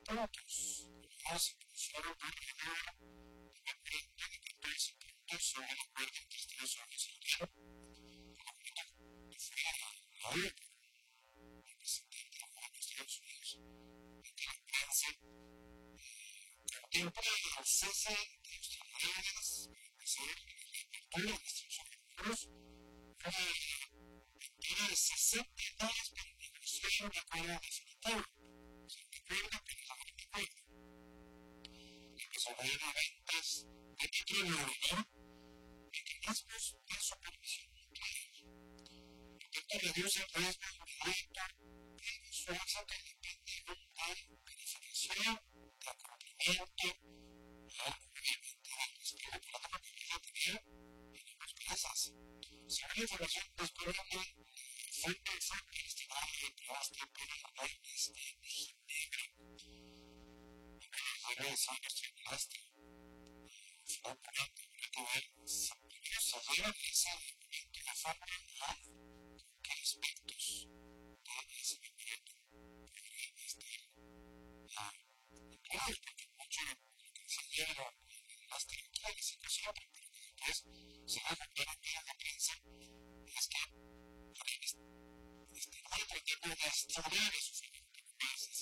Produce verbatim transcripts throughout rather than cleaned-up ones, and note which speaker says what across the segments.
Speaker 1: puntos. La situación de rigor depende de catorce puntos sobre el acuerdo entre Estados Unidos y Irán. Y fue la única representante de los Estados Unidos ante la prensa. Contempla el cese de los trabajadores, empezar la apertura de la instrucción de fueros, fue una de sesenta días para negociar un acuerdo definitivo. Recuerda que la agricultura y que se vayan a ventas de petróleo de Irán, mecanismos de supervisión nuclear. Esto reduce el riesgo inmediato de visualiza que depende de verificación, de cumplimiento, obviamente del respeto por la capacidad de tener en ambas plazas. Según la información disponible, fuente exacta estimada de trabajo para la leyes de Ginebra. En vez de años tribulaste, fue un proyecto que se podría sellar ese documento de forma a qué aspectos de ese documento podrían estar incluidos, porque mucho de lo que se lleva las teorías de situación, pero después se da la clara en la prensa, es que están tratando de estudiar esos intereses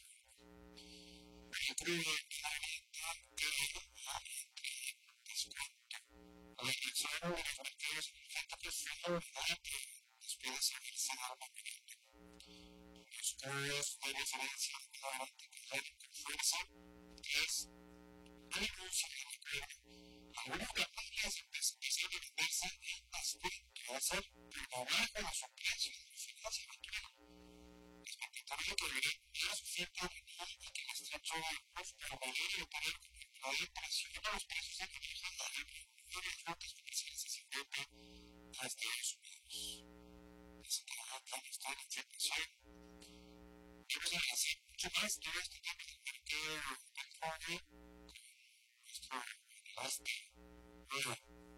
Speaker 1: pero incluye claramente que entre descuento la elección de los mercados energéticos fue la unidad que después de saberse dado la mediante los códigos de referencia claramente que tienen con fuerza es algo sobre el acuerdo. Algunas batallas empiezan a venderse en aspecto que va a ser por debajo de su precio de referencia natural. Expectativa que debería cambiar su cierta unidad y que el estrecho de Hormuz permanece para poder presionar los precios de energía a la Unión de Rutas Comerciales hacia Europa a Estados Unidos. Así que la otra está en información. Vamos a hacer mucho más todo este tema del mercado del cobre con nuestro enlace. Bueno,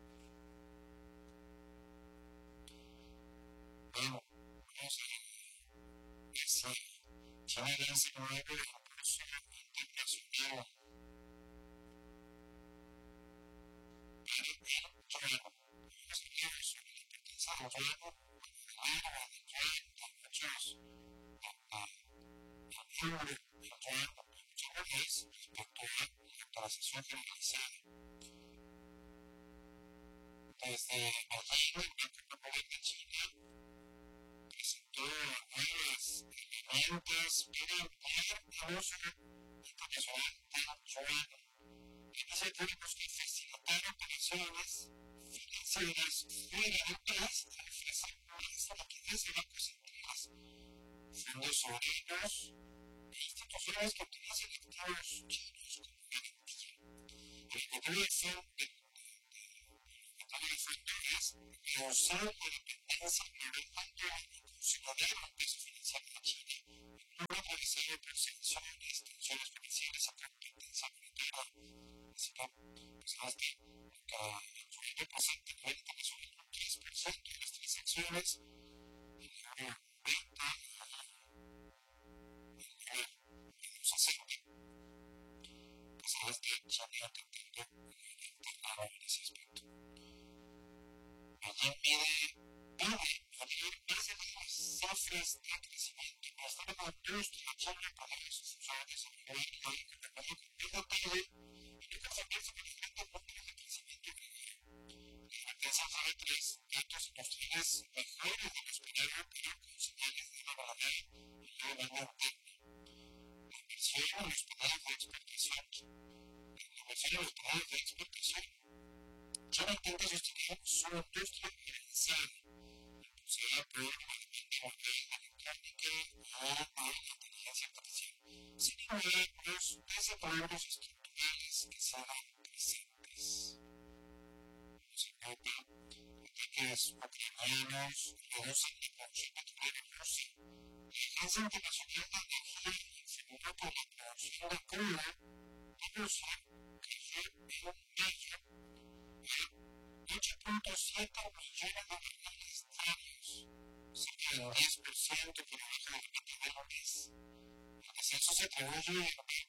Speaker 1: bueno, vamos a ese China lanza nuevo impulso internacional para el yuan. Hemos hablado sobre la importancia del yuan, el euro, el yuan, de muchos, el euro, el yuan, de muchos lugares respecto a la actualización generalizada. Desde Beijing, el Banco Popular de China presentó nuevas herramientas para ampliar el uso internacional del yuan. Iniciativas que facilitar operaciones financieras fuera del país al ofrecer más liquidez a bancos centrales, fondos soberanos e instituciones que utilizan activos chinos como garantía. El objetivo de fondo es reducir la dependencia global y consolidar el peso financiero de China en un adversario por sanciones, tensiones comerciales y competencia monetaria. Así que, pues, hasta que el yuan representa a nivel internacional un tres por ciento de las transacciones, el euro veinte por ciento, el dólar menos sesenta por ciento. Pues hasta China intentando internarlo en ese aspecto. Beijing pide, pide abrir más de las cifras de crecimiento y mostrar la industria china para sus usuarios a nivel de la economía competitiva y no conformarse con el grande número de crecimiento global. La advertencia fue de tres datos industriales mejores de lo esperado, pero con señales de una balanza en la demanda interna. La inversión en los canales de exportación. La inversión en los canales de exportación. China intenta sostener su industria financiera, impulsada por la demanda mundial electrónica y la inteligencia artificial, sin ignorar los desequilibrios estructurales que se hagan presentes. Los Europa, ataques ucranianos reducen la producción petrolera en Rusia. La Agencia Internacional de Energía informó que la producción de crudo de Rusia cayó en mayo ocho punto siete millones de barriles diarios, cerca del diez por ciento por debajo del nivel del mes. El descenso se atribuye a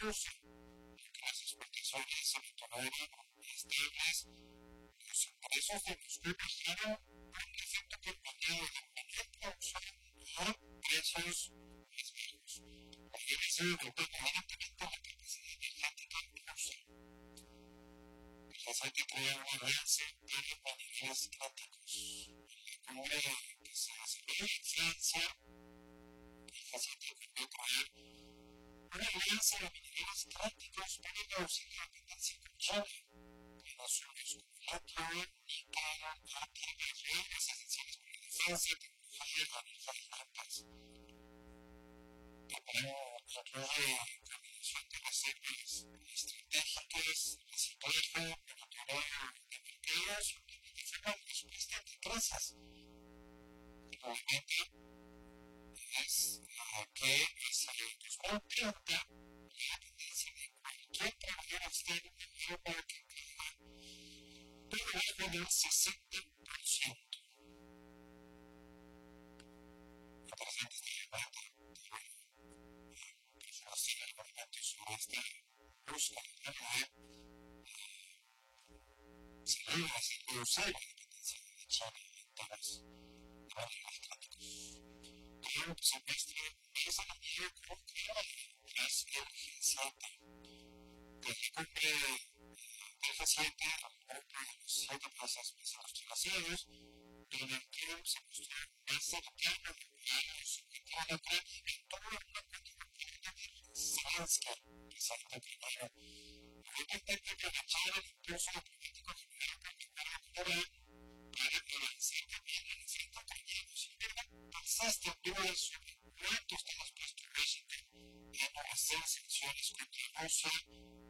Speaker 1: Rusia, porque las exportaciones se mantenieron estables, los ingresos de Moscú bajaron por un efecto combinado de menor producción y precios más bajos. La divisa depende evidentemente de la capacidad energética rusa. El aceite trae un avance de niveles críticos. En la cumbre que se celebró en Francia, el aceite volvió a traer una alianza de minerales críticos para reducir la dependencia con China. Naciones como litio, níquel, litio, materiales esenciales para la defensa, tecnología, energía y plantas. También incluye combinación de reservas estratégicas, reciclaje, monitoreo de mercados y de forma de respuesta ante crisis. Obviamente, es que hacia el dos mil treinta la tendencia de cualquier proveedor externo en Europa que por debajo del sesenta por ciento. Interesante esta llamada, que personas tienen argumentos sobre esta busca de salir así reducir la dependencia de China en temas de materiales críticos. Creo que se muestra esa manera como crear tras el G siete. Que la cumbre del G siete, el grupo de los siete países más industrializados, Donald Trump se mostró más cercano a los objetivos en toda una continuidad de Zelensky, presidente primero. Europa intenta aprovechar el impulso diplomático generado por la Guerra Mundial para avanzar también en el frente ucraniano. Sin embargo, persisten dudas sobre cuánto está dispuesto Washington en hacer sanciones contra Rusia